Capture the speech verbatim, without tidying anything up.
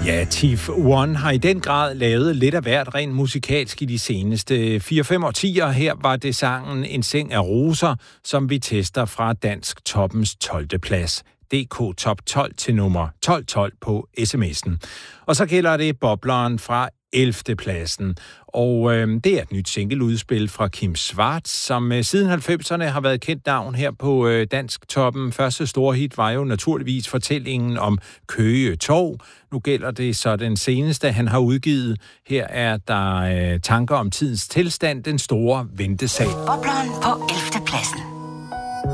Ja, Tiff One har i den grad lavet lidt af hvert rent musikalsk i de seneste fire fem årtier. Her var det sangen En seng af roser, som vi tester fra Dansk Toppens tolvte plads. D K Top tolv til nummer tolv tolv på sms'en. Og så gælder det bobleren fra ellevte pladsen. Og øh, det er et nyt singleudspil fra Kim Schwarz, som øh, siden halvfemserne har været kendt navn her på øh, Dansk Toppen. Første store hit var jo naturligvis fortællingen om Køge Torv. Nu gælder det så den seneste, han har udgivet. Her er der øh, tanker om tidens tilstand, den store ventesag. Bobleren på ellevte pladsen.